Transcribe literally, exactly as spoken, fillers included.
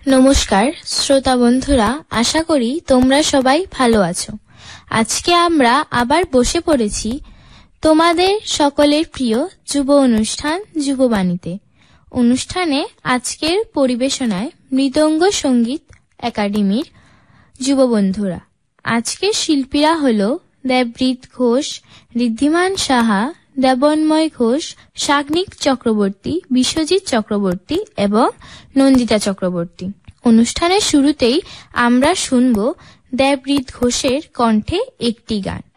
নমস্কার শ্রোতা বন্ধুরা, আশা করি তোমরা সবাই ভালো আছো। আজকে আমরা আবার বসে পড়েছি তোমাদের সকলের প্রিয় যুব অনুষ্ঠান যুববাণীতে। অনুষ্ঠানে আজকের পরিবেশনায় মৃদঙ্গ সঙ্গীত একাডেমির যুব বন্ধুরা। আজকের শিল্পীরা হল দেবব্রীত ঘোষ, ঋদ্ধিমান সাহা, দেবন্ময় ঘোষ, সাগ্নিক চক্রবর্তী, বিশ্বজিৎ চক্রবর্তী এবং নন্দিতা চক্রবর্তী। অনুষ্ঠানের শুরুতেই আমরা শুনব দেবব্রীত ঘোষের কণ্ঠে একটি গান।